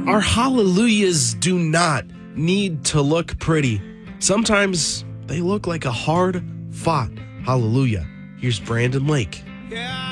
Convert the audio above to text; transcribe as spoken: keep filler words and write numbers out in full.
Our hallelujahs do not need to look pretty. Sometimes they look like a hard-fought hallelujah. Here's Brandon Lake. Yeah.